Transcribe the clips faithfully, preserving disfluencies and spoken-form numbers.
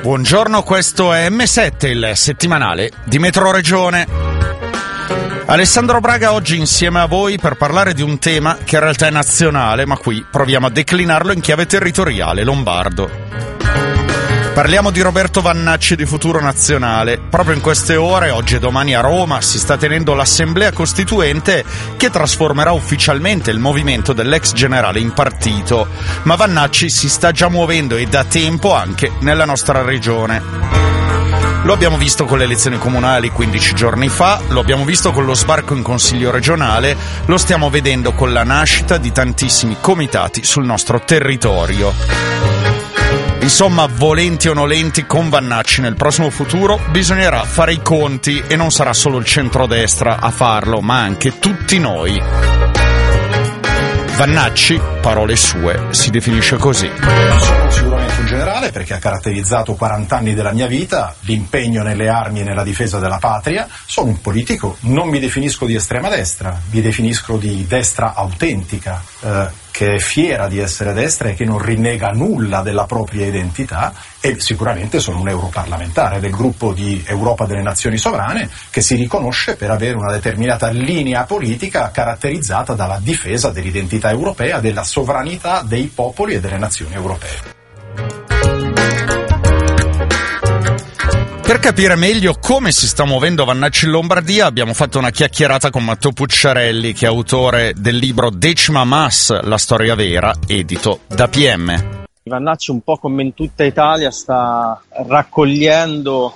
Buongiorno, questo è emme sette, il settimanale di Metro Regione. Alessandro Braga oggi insieme a voi per parlare di un tema che in realtà è nazionale, ma qui proviamo a declinarlo in chiave territoriale, lombardo. Parliamo di Roberto Vannacci di Futuro Nazionale. Proprio in queste ore, oggi e domani a Roma, si sta tenendo l'assemblea costituente che trasformerà ufficialmente il movimento dell'ex generale in partito. Ma Vannacci si sta già muovendo e da tempo anche nella nostra regione. Lo abbiamo visto con le elezioni comunali quindici giorni fa, lo abbiamo visto con lo sbarco in Consiglio regionale, lo stiamo vedendo con la nascita di tantissimi comitati sul nostro territorio. Insomma, volenti o nolenti, con Vannacci nel prossimo futuro bisognerà fare i conti e non sarà solo il centrodestra a farlo, ma anche tutti noi. Vannacci, parole sue, si definisce così. Sono sicuramente un generale perché ha caratterizzato quaranta anni della mia vita, l'impegno nelle armi e nella difesa della patria. Sono un politico, non mi definisco di estrema destra, mi definisco di destra autentica, eh, che è fiera di essere destra e che non rinnega nulla della propria identità, e sicuramente sono un europarlamentare del gruppo di Europa delle Nazioni Sovrane che si riconosce per avere una determinata linea politica caratterizzata dalla difesa dell'identità europea, della sovranità dei popoli e delle nazioni europee. Per capire meglio come si sta muovendo Vannacci in Lombardia abbiamo fatto una chiacchierata con Matteo Pucciarelli, che è autore del libro Decima Mas, la storia vera, edito da P M. Vannacci, un po' come in tutta Italia, sta raccogliendo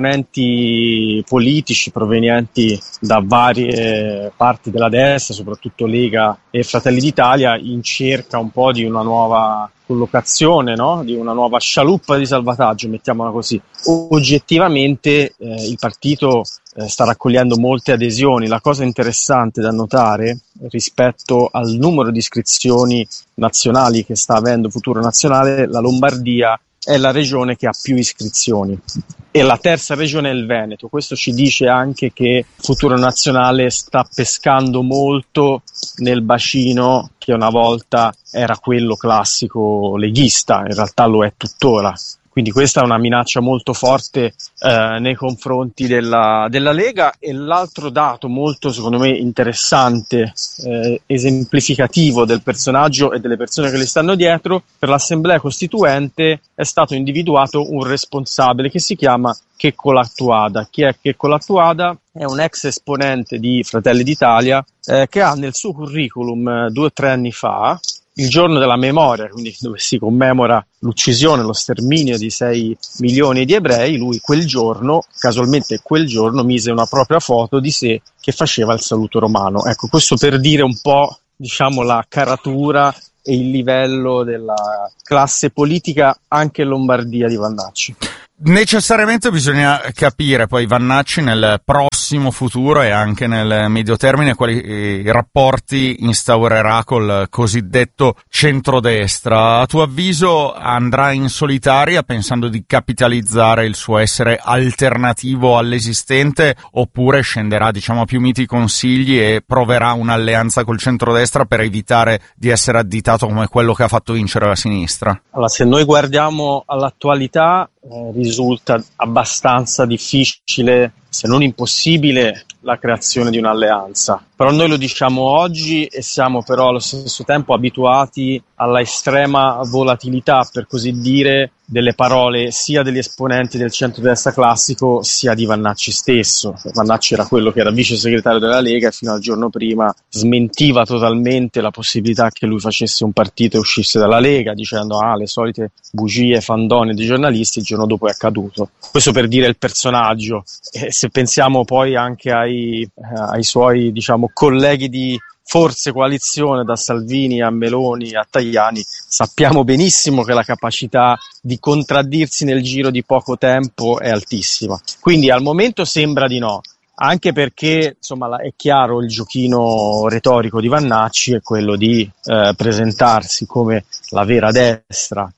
esponenti politici provenienti da varie parti della destra, soprattutto Lega e Fratelli d'Italia, in cerca un po' di una nuova collocazione, no? Di una nuova scialuppa di salvataggio, mettiamola così. Oggettivamente eh, il partito eh, sta raccogliendo molte adesioni. La cosa interessante da notare rispetto al numero di iscrizioni nazionali che sta avendo Futuro Nazionale, la Lombardia è la regione che ha più iscrizioni e la terza regione è il Veneto. Questo ci dice anche che Futuro Nazionale sta pescando molto nel bacino che una volta era quello classico leghista, in realtà lo è tuttora. Quindi questa è una minaccia molto forte eh, nei confronti della, della Lega. E l'altro dato molto, secondo me, interessante, eh, esemplificativo del personaggio e delle persone che le stanno dietro: per l'Assemblea Costituente è stato individuato un responsabile che si chiama Checco Lattuada. Chi è Checco Lattuada? È un ex esponente di Fratelli d'Italia eh, che ha nel suo curriculum eh, due o tre anni fa, il giorno della memoria, quindi dove si commemora l'uccisione, lo sterminio di sei milioni di ebrei, lui quel giorno, casualmente quel giorno, mise una propria foto di sé che faceva il saluto romano. Ecco, questo per dire un po', diciamo, la caratura e il livello della classe politica anche in Lombardia di Vannacci. Necessariamente bisogna capire poi Vannacci nel prossimo futuro e anche nel medio termine quali eh, rapporti instaurerà col cosiddetto centrodestra. A tuo avviso andrà in solitaria pensando di capitalizzare il suo essere alternativo all'esistente, oppure scenderà, diciamo, a più miti consigli e proverà un'alleanza col centrodestra per evitare di essere additato come quello che ha fatto vincere la sinistra? Allora, se noi guardiamo all'attualità, Eh, risulta abbastanza difficile, se non impossibile, la creazione di un'alleanza. Però noi lo diciamo oggi e siamo però allo stesso tempo abituati alla estrema volatilità, per così dire, delle parole sia degli esponenti del centrodestra classico sia di Vannacci stesso. Vannacci era quello che era vice segretario della Lega e fino al giorno prima smentiva totalmente la possibilità che lui facesse un partito e uscisse dalla Lega, dicendo ah le solite bugie fandonie dei giornalisti. Il giorno dopo è accaduto. Questo per dire il personaggio. E se pensiamo poi anche ai, eh, ai suoi, diciamo, colleghi di forse coalizione, da Salvini a Meloni a Tajani, sappiamo benissimo che la capacità di contraddirsi nel giro di poco tempo è altissima. Quindi al momento sembra di no, anche perché insomma è chiaro il giochino retorico di Vannacci è quello di eh, presentarsi come la vera destra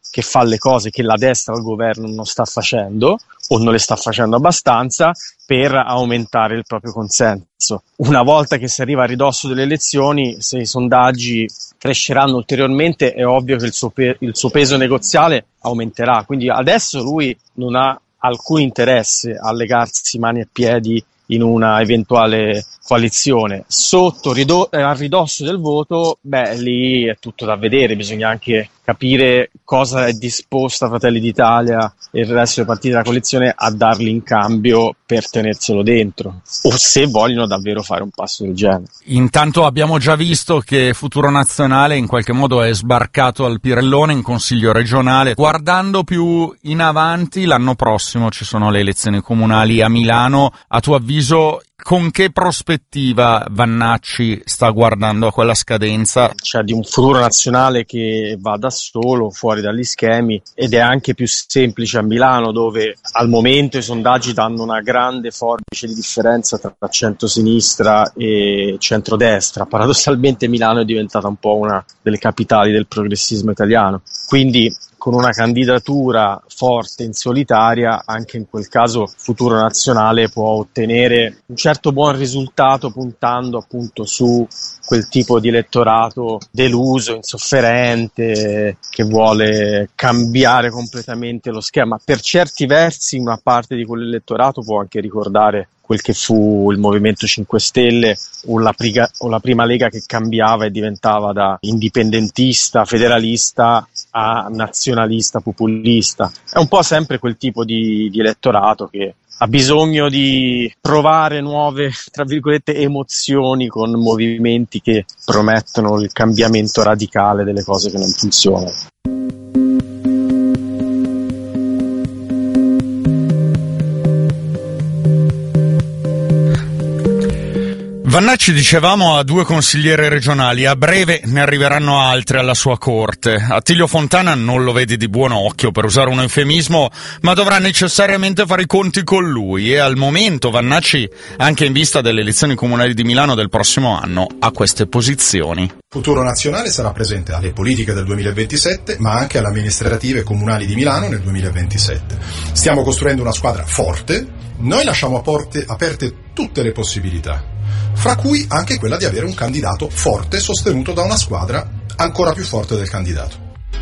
che fa le cose che la destra al governo non sta facendo o non le sta facendo abbastanza per aumentare il proprio consenso. Una volta che si arriva a ridosso delle elezioni, se i sondaggi cresceranno ulteriormente, è ovvio che il suo, pe- il suo peso negoziale aumenterà. Quindi adesso lui non ha alcun interesse a legarsi mani e piedi in una eventuale coalizione. Sotto rido- a ridosso del voto, beh, lì è tutto da vedere, bisogna anche capire cosa è disposta Fratelli d'Italia e il resto dei partiti della coalizione a darli in cambio per tenerselo dentro, o se vogliono davvero fare un passo del genere. Intanto abbiamo già visto che Futuro Nazionale in qualche modo è sbarcato al Pirellone in Consiglio regionale. Guardando più in avanti, l'anno prossimo ci sono le elezioni comunali a Milano. A tuo avviso, con che prospettiva Vannacci sta guardando a quella scadenza? Cioè di un Futuro Nazionale che va da solo, fuori dagli schemi, ed è anche più semplice a Milano, dove al momento i sondaggi danno una grande forbice di differenza tra centrosinistra e centrodestra. Paradossalmente Milano è diventata un po' una delle capitali del progressismo italiano, quindi con una candidatura forte in solitaria, anche in quel caso Futuro Nazionale può ottenere un certo buon risultato puntando appunto su quel tipo di elettorato deluso, insofferente, che vuole cambiare completamente lo schema. Per certi versi una parte di quell'elettorato può anche ricordare quel che fu il Movimento cinque Stelle o la, priga, o la prima Lega, che cambiava e diventava da indipendentista, federalista a nazionalista, populista. È un po' sempre quel tipo di, di elettorato che ha bisogno di provare nuove, tra virgolette, emozioni con movimenti che promettono il cambiamento radicale delle cose che non funzionano. Vannacci, dicevamo, ha due consigliere regionali, a breve ne arriveranno altre alla sua corte. Attilio Fontana non lo vede di buon occhio, per usare un eufemismo, ma dovrà necessariamente fare i conti con lui, e al momento Vannacci, anche in vista delle elezioni comunali di Milano del prossimo anno, ha queste posizioni. Futuro Nazionale sarà presente alle politiche del duemilaventisette, ma anche alle amministrative comunali di Milano nel duemilaventisette. Stiamo costruendo una squadra forte, noi lasciamo a porte aperte tutte le possibilità, fra cui anche quella di avere un candidato forte sostenuto da una squadra ancora più forte del candidato.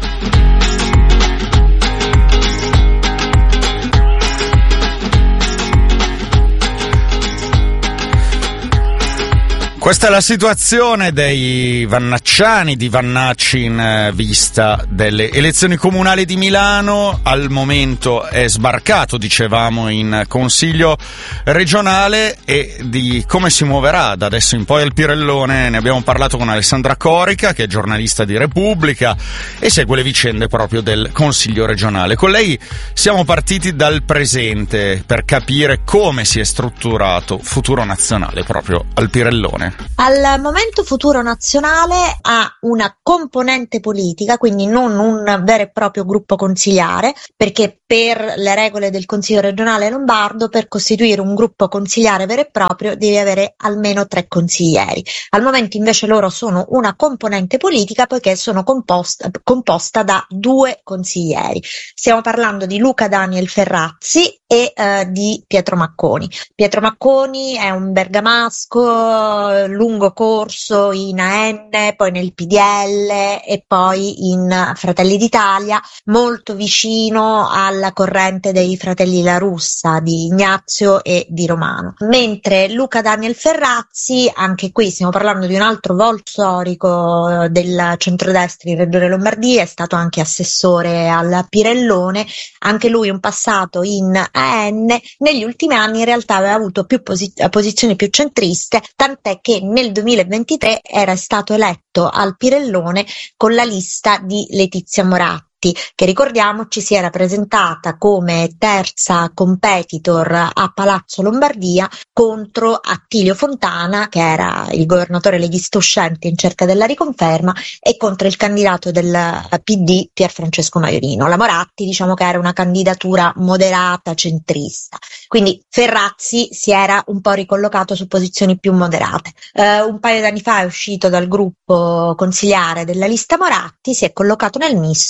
Questa è la situazione dei vannacciani, di Vannacci in vista delle elezioni comunali di Milano. Al momento è sbarcato, dicevamo, in Consiglio regionale, e di come si muoverà da adesso in poi al Pirellone ne abbiamo parlato con Alessandra Corica, che è giornalista di Repubblica e segue le vicende proprio del Consiglio regionale. Con lei siamo partiti dal presente per capire come si è strutturato Futuro Nazionale proprio al Pirellone. Al momento Futuro Nazionale ha una componente politica, quindi non un vero e proprio gruppo consigliare, perché per le regole del Consiglio regionale lombardo, per costituire un gruppo consigliare vero e proprio devi avere almeno tre consiglieri. Al momento invece loro sono una componente politica, poiché sono composta, composta da due consiglieri. Stiamo parlando di Luca Daniel Ferrazzi e eh, di Pietro Macconi. Pietro Macconi è un bergamasco, lungo corso in A N, poi nel P D L e poi in Fratelli d'Italia, molto vicino alla corrente dei Fratelli La Russa, di Ignazio e di Romano. Mentre Luca Daniel Ferrazzi, anche qui stiamo parlando di un altro volto storico del centrodestra in Regione Lombardia, è stato anche assessore al Pirellone, anche lui un passato in A N, negli ultimi anni in realtà aveva avuto più posi- posizioni più centriste, tant'è che nel duemilaventitré era stato eletto al Pirellone con la lista di Letizia Moratti, che ricordiamoci si era presentata come terza competitor a Palazzo Lombardia contro Attilio Fontana, che era il governatore leghista uscente in cerca della riconferma, e contro il candidato del P D Pier Francesco Maiorino. La Moratti, diciamo che era una candidatura moderata, centrista, quindi Ferrazzi si era un po' ricollocato su posizioni più moderate. Uh, un paio d'anni fa è uscito dal gruppo consigliare della lista Moratti, si è collocato nel misto, adesso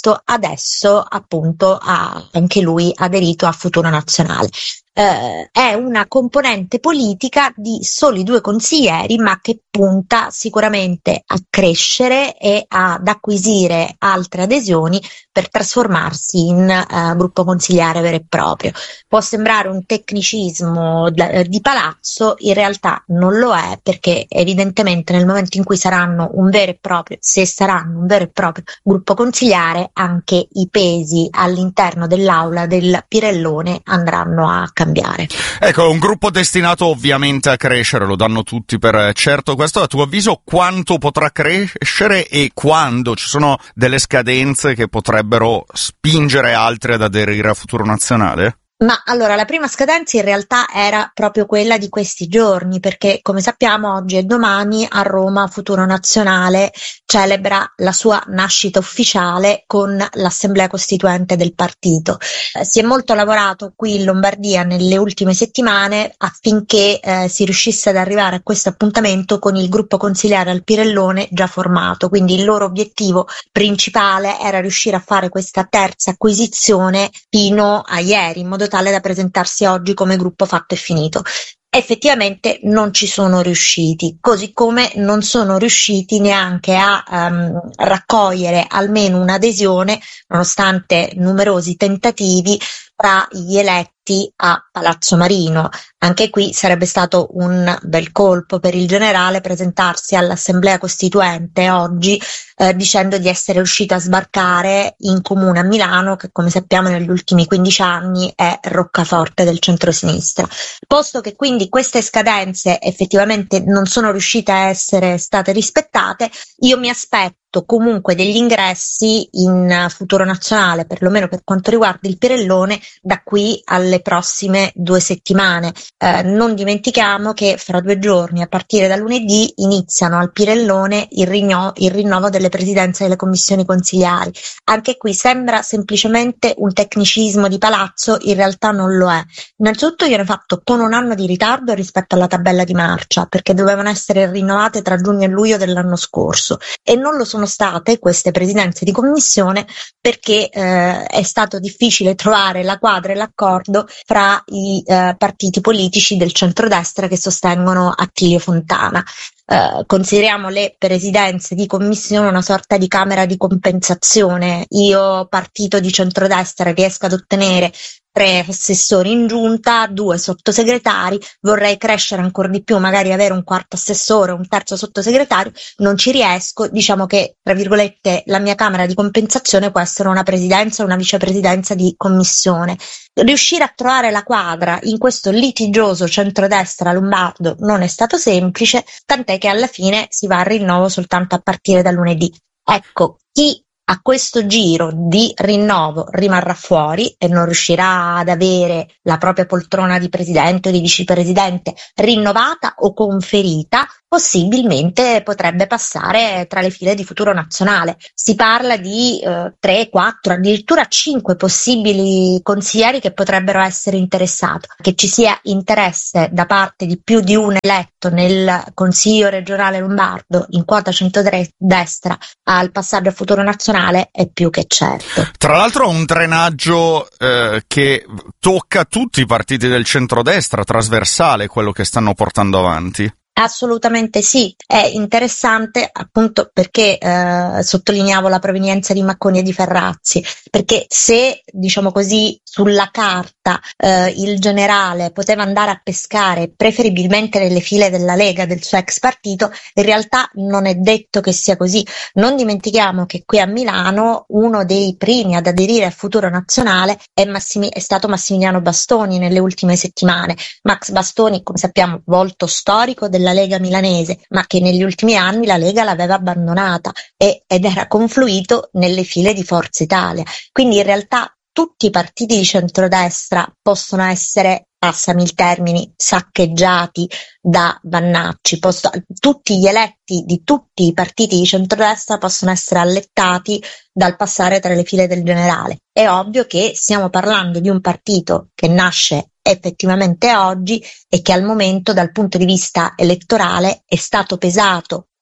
adesso appunto ha anche lui aderito a Futuro Nazionale. Eh, è una componente politica di soli due consiglieri, ma che punta sicuramente a crescere e ad acquisire altre adesioni per trasformarsi in eh, gruppo consigliare vero e proprio. Può sembrare un tecnicismo d- di palazzo, in realtà non lo è, perché evidentemente nel momento in cui saranno un vero e proprio, se saranno un vero e proprio gruppo consigliare, anche i pesi all'interno dell'aula del Pirellone andranno a cambiare. Cambiare. Ecco, un gruppo destinato ovviamente a crescere, lo danno tutti per certo. Questo a tuo avviso quanto potrà crescere e quando? Ci sono delle scadenze che potrebbero spingere altri ad aderire a Futuro Nazionale? Ma allora, la prima scadenza in realtà era proprio quella di questi giorni, perché come sappiamo oggi e domani a Roma Futuro Nazionale celebra la sua nascita ufficiale con l'assemblea costituente del partito. Eh, si è molto lavorato qui in Lombardia nelle ultime settimane affinché eh, si riuscisse ad arrivare a questo appuntamento con il gruppo consigliare al Pirellone già formato, quindi il loro obiettivo principale era riuscire a fare questa terza acquisizione fino a ieri, in modo tale da presentarsi oggi come gruppo fatto e finito. Effettivamente non ci sono riusciti, così come non sono riusciti neanche a um, raccogliere almeno un'adesione, nonostante numerosi tentativi, tra gli eletti a Palazzo Marino. Anche qui sarebbe stato un bel colpo per il generale presentarsi all'assemblea costituente oggi eh, dicendo di essere riuscito a sbarcare in comune a Milano, che come sappiamo negli ultimi quindici anni è roccaforte del centrosinistra. Posto che quindi queste scadenze effettivamente non sono riuscite a essere state rispettate, io mi aspetto comunque degli ingressi in Futuro Nazionale, perlomeno per quanto riguarda il Pirellone, da qui alle prossime due settimane. Eh, non dimentichiamo che fra due giorni, a partire da lunedì, iniziano al Pirellone il, rigno- il rinnovo delle presidenze delle commissioni consigliari. Anche qui sembra semplicemente un tecnicismo di palazzo, in realtà non lo è. Innanzitutto viene fatto con un anno di ritardo rispetto alla tabella di marcia, perché dovevano essere rinnovate tra giugno e luglio dell'anno scorso, e non lo sono state queste presidenze di commissione perché eh, è stato difficile trovare la quadra e l'accordo fra i eh, partiti politici del centrodestra che sostengono Attilio Fontana. Uh, consideriamo le presidenze di commissione una sorta di camera di compensazione. Io, partito di centrodestra, riesco ad ottenere tre assessori in giunta, due sottosegretari, vorrei crescere ancora di più, magari avere un quarto assessore, un terzo sottosegretario, non ci riesco. Diciamo che, tra virgolette, la mia camera di compensazione può essere una presidenza o una vicepresidenza di commissione. Riuscire a trovare la quadra in questo litigioso centrodestra lombardo non è stato semplice, tant'è che alla fine si va al rinnovo soltanto a partire da lunedì. Ecco, chi a questo giro di rinnovo rimarrà fuori e non riuscirà ad avere la propria poltrona di presidente o di vicepresidente rinnovata o conferita, possibilmente potrebbe passare tra le file di Futuro Nazionale. Si parla di eh, tre, quattro, addirittura cinque possibili consiglieri che potrebbero essere interessati. Che ci sia interesse da parte di più di un eletto nel Consiglio regionale lombardo in quota centrodestra al passaggio a Futuro Nazionale è più che certo. Tra l'altro un drenaggio eh, che tocca tutti i partiti del centrodestra, trasversale, quello che stanno portando avanti. Assolutamente sì, è interessante appunto perché eh, sottolineavo la provenienza di Macconi e di Ferrazzi, perché se, diciamo così, sulla carta eh, il generale poteva andare a pescare preferibilmente nelle file della Lega, del suo ex partito, in realtà non è detto che sia così. Non dimentichiamo che qui a Milano uno dei primi ad aderire a Futuro Nazionale è, Massimi- è stato Massimiliano Bastoni nelle ultime settimane. Max Bastoni, come sappiamo, volto storico del la Lega milanese, ma che negli ultimi anni la Lega l'aveva abbandonata e, ed era confluito nelle file di Forza Italia. Quindi in realtà tutti i partiti di centrodestra possono essere, passami il termine, saccheggiati da Vannacci. Posso, tutti gli eletti di tutti i partiti di centrodestra possono essere allettati dal passare tra le file del generale. È ovvio che stiamo parlando di un partito che nasce effettivamente oggi e che al momento dal punto di vista elettorale è stato pesato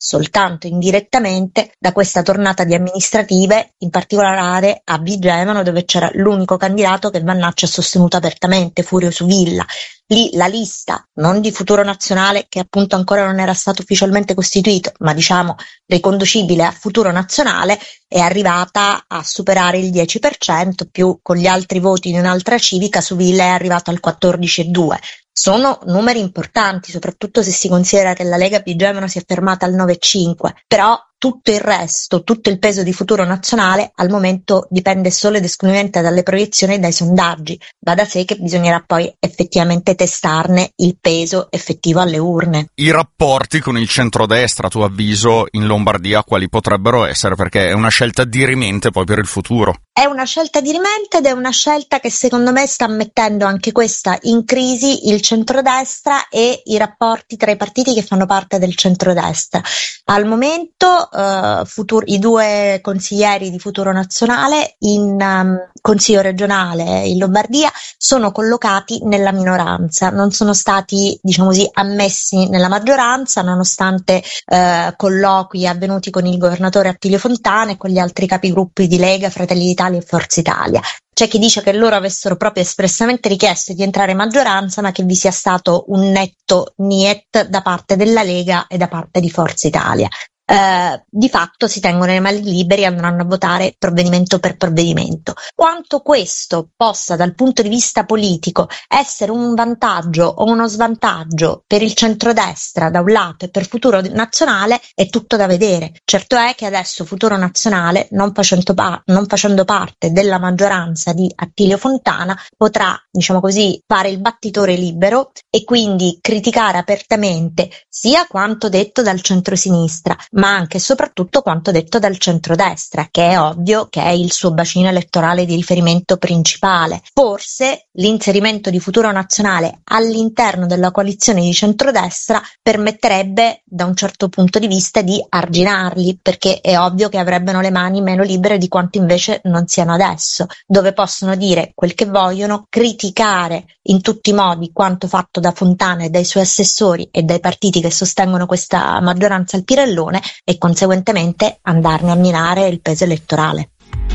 soltanto indirettamente da questa tornata di amministrative, in particolare a Vigevano, dove c'era l'unico candidato che Vannacci ha sostenuto apertamente, Furio Suvilla. Lì la lista, non di Futuro Nazionale, che appunto ancora non era stato ufficialmente costituito, ma diciamo riconducibile a Futuro Nazionale, è arrivata a superare il dieci per cento, più con gli altri voti di un'altra civica Suvilla è arrivato al quattordici virgola due. Sono numeri importanti, soprattutto se si considera che la Lega Vigevano si è fermata al nove virgola cinque, però tutto il resto, tutto il peso di Futuro Nazionale al momento dipende solo ed esclusivamente dalle proiezioni e dai sondaggi. Va da sé che bisognerà poi effettivamente testarne il peso effettivo alle urne. I rapporti con il centrodestra, a tuo avviso, in Lombardia quali potrebbero essere? Perché è una scelta dirimente poi per il futuro. È una scelta dirimente ed è una scelta che secondo me sta mettendo anche questa in crisi il centrodestra e i rapporti tra i partiti che fanno parte del centrodestra. Al momento uh, Futur- i due consiglieri di Futuro Nazionale in um, Consiglio regionale in Lombardia sono collocati nella minoranza, non sono stati, diciamo così, ammessi nella maggioranza, nonostante uh, colloqui avvenuti con il governatore Attilio Fontana e con gli altri capigruppi di Lega, Fratelli d'Italia e Forza Italia. C'è chi dice che loro avessero proprio espressamente richiesto di entrare in maggioranza, ma che vi sia stato un netto niet da parte della Lega e da parte di Forza Italia. Eh, di fatto si tengono le mani liberi e andranno a votare provvedimento per provvedimento. Quanto questo possa dal punto di vista politico essere un vantaggio o uno svantaggio per il centrodestra da un lato e per Futuro Nazionale è tutto da vedere. Certo è che adesso Futuro Nazionale, non facendo, pa- non facendo parte della maggioranza di Attilio Fontana, potrà, diciamo così, fare il battitore libero e quindi criticare apertamente sia quanto detto dal centrosinistra, ma anche e soprattutto quanto detto dal centrodestra, che è ovvio che è il suo bacino elettorale di riferimento principale. Forse l'inserimento di Futuro Nazionale all'interno della coalizione di centrodestra permetterebbe, da un certo punto di vista, di arginarli, perché è ovvio che avrebbero le mani meno libere di quanto invece non siano adesso, dove possono dire quel che vogliono, criticare in tutti i modi quanto fatto da Fontana e dai suoi assessori e dai partiti che sostengono questa maggioranza al Pirellone e conseguentemente andarne a minare il peso elettorale.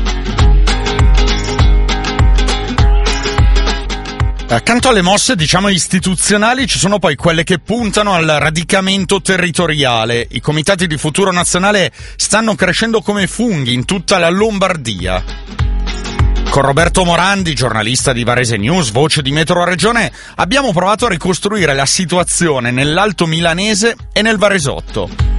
Accanto alle mosse, diciamo, istituzionali, ci sono poi quelle che puntano al radicamento territoriale. I comitati di Futuro Nazionale stanno crescendo come funghi in tutta la Lombardia. Con Roberto Morandi, giornalista di Varese News, voce di Metro Regione, abbiamo provato a ricostruire la situazione nell'Alto Milanese e nel Varesotto.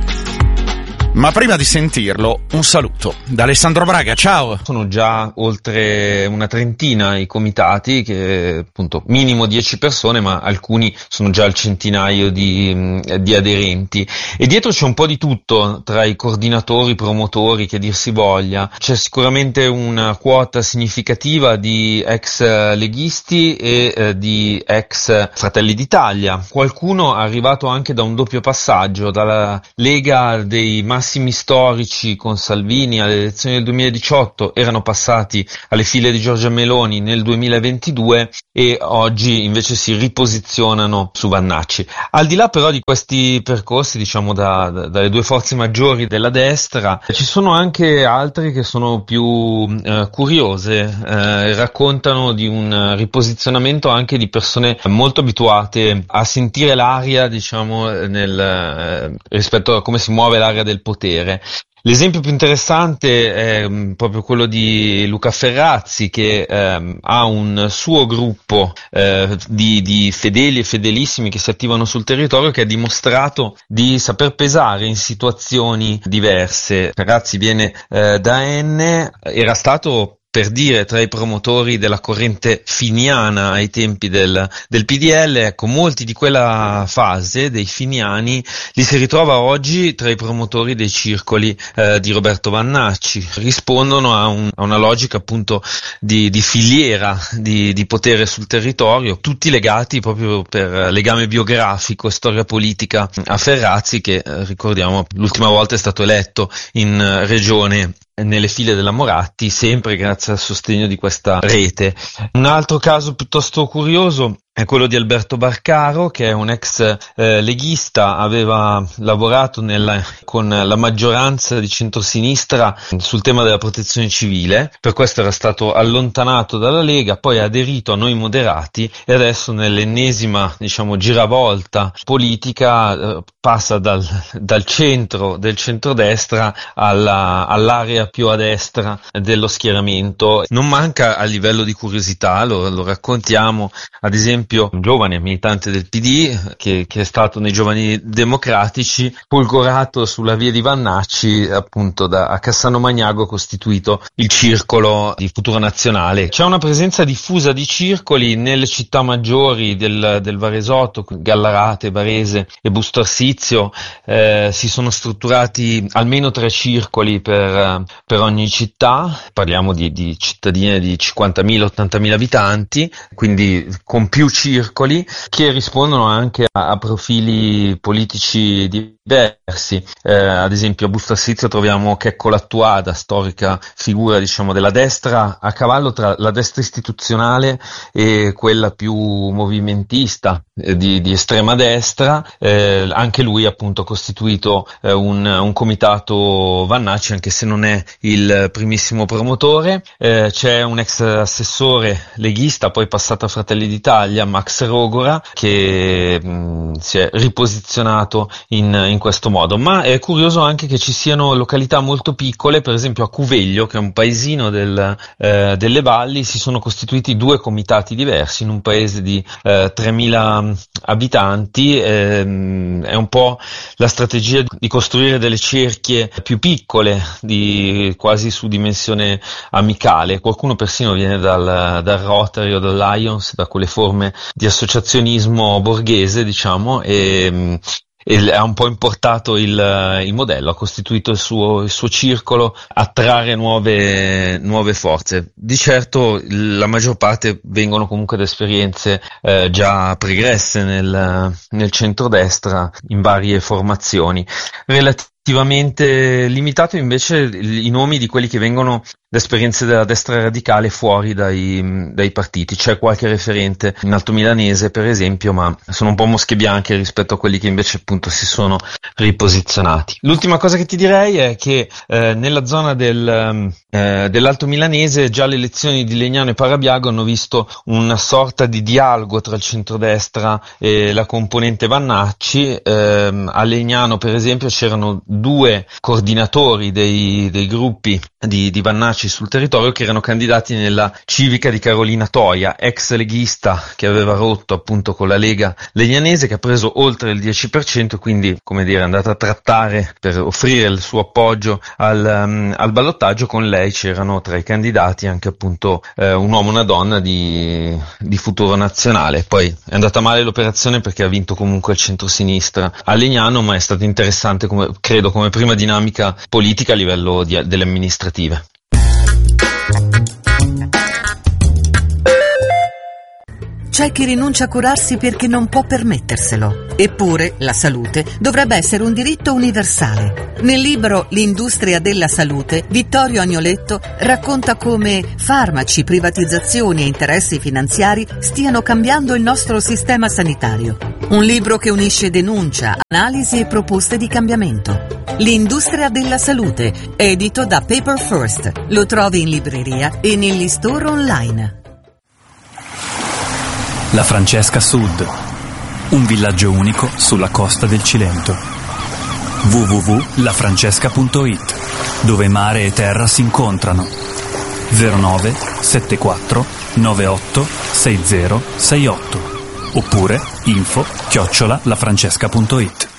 Ma prima di sentirlo, un saluto da Alessandro Braga, ciao! Sono già oltre una trentina i comitati, che appunto minimo dieci persone, ma alcuni sono già al centinaio di, di aderenti. E dietro c'è un po' di tutto, tra i coordinatori, promotori, che dir si voglia. C'è sicuramente una quota significativa di ex leghisti e eh, di ex Fratelli d'Italia. Qualcuno è arrivato anche da un doppio passaggio, dalla Lega dei massimi storici con Salvini alle elezioni del duemiladiciotto, erano passati alle file di Giorgia Meloni nel duemilaventidue e oggi invece si riposizionano su Vannacci. Al di là però di questi percorsi, diciamo da, da, dalle due forze maggiori della destra, ci sono anche altre che sono più eh, curiose, eh, raccontano di un riposizionamento anche di persone molto abituate a sentire l'aria, diciamo, nel, eh, rispetto a come si muove l'aria del potere. L'esempio più interessante è um, proprio quello di Luca Ferrazzi, che um, ha un suo gruppo uh, di, di fedeli e fedelissimi che si attivano sul territorio, che ha dimostrato di saper pesare in situazioni diverse. Ferrazzi viene uh, da Enne, era stato, per dire, tra i promotori della corrente finiana ai tempi del, del P D L. Ecco, molti di quella fase dei finiani li si ritrova oggi tra i promotori dei circoli eh, di Roberto Vannacci. Rispondono a, un, a una logica appunto di, di filiera di, di potere sul territorio, tutti legati proprio per legame biografico e storia politica a Ferrazzi, che eh, ricordiamo l'ultima volta è stato eletto in eh, regione nelle file della Moratti, sempre grazie al sostegno di questa rete. Un altro caso piuttosto curioso è quello di Alberto Barcaro, che è un ex eh, leghista, aveva lavorato nella, con la maggioranza di centrosinistra sul tema della protezione civile, per questo era stato allontanato dalla Lega, poi ha aderito a Noi Moderati e adesso nell'ennesima, diciamo, giravolta politica eh, passa dal, dal centro, del centrodestra alla, all'area più a destra dello schieramento. Non manca a livello di curiosità, lo, lo raccontiamo, ad esempio un giovane militante del P D che, che è stato nei Giovani Democratici, folgorato sulla via di Vannacci, appunto da a Cassano Magnago, costituito il circolo di Futuro Nazionale. C'è una presenza diffusa di circoli nelle città maggiori del, del Varesotto, Gallarate, Varese e Busto Arsizio. Eh, si sono strutturati almeno tre circoli per, per ogni città, parliamo di, di cittadine di cinquantamila ottantamila abitanti, quindi con più circoli che rispondono anche a, a profili politici diversi. Eh, ad esempio a Busto Arsizio troviamo Checco Lattuada, storica figura, diciamo, della destra, a cavallo tra la destra istituzionale e quella più movimentista eh, di, di estrema destra. Eh, anche lui appunto ha costituito eh, un, un comitato Vannacci, anche se non è il primissimo promotore. Eh, c'è un ex assessore leghista, poi passato a Fratelli d'Italia, Max Rogora, che mh, si è riposizionato in, in questo modo. Ma è curioso anche che ci siano località molto piccole, per esempio a Cuveglio, che è un paesino del, eh, delle Valli, si sono costituiti due comitati diversi in un paese di eh, tremila abitanti. Eh, è un po' la strategia di costruire delle cerchie più piccole, di quasi su dimensione amicale. Qualcuno persino viene dal, dal Rotary o dal Lions, da quelle forme di associazionismo borghese, diciamo, e e ha un po' importato il, il modello, ha costituito il suo, il suo circolo, attrarre nuove, nuove forze. Di certo la maggior parte vengono comunque da esperienze eh, già pregresse nel, nel centrodestra in varie formazioni. Relativamente limitato invece i nomi di quelli che vengono da esperienze della destra radicale fuori dai, dai partiti. C'è qualche referente in Alto Milanese, per esempio, ma sono un po' mosche bianche rispetto a quelli che invece appunto si sono riposizionati. L'ultima cosa che ti direi è che eh, nella zona del, eh, dell'Alto Milanese già le elezioni di Legnano e Parabiago hanno visto una sorta di dialogo tra il centrodestra e la componente Vannacci. Eh, a Legnano, per esempio, c'erano due coordinatori dei, dei gruppi di, di Vannacci sul territorio che erano candidati nella civica di Carolina Toia, ex leghista che aveva rotto appunto con la Lega legnanese, che ha preso oltre il dieci per cento, quindi come dire è andata a trattare per offrire il suo appoggio al, um, al ballottaggio. Con lei c'erano tra i candidati anche appunto eh, un uomo e una donna di, di Futuro Nazionale. Poi è andata male l'operazione perché ha vinto comunque il centrosinistra a Legnano, ma è stato interessante come, credo come prima dinamica politica a livello di, delle amministrative. C'è chi rinuncia a curarsi perché non può permetterselo. Eppure la salute dovrebbe essere un diritto universale. Nel libro L'industria della salute, Vittorio Agnoletto racconta come farmaci, privatizzazioni e interessi finanziari stiano cambiando il nostro sistema sanitario. Un libro che unisce denuncia, analisi e proposte di cambiamento. L'industria della salute, edito da Paper First. Lo trovi in libreria e negli store online. La Francesca Sud, un villaggio unico sulla costa del Cilento. w w w punto la francesca punto i t, dove mare e terra si incontrano. zero nove sette quattro nove otto sei zero sei otto oppure info chiocciola lafrancesca punto i t.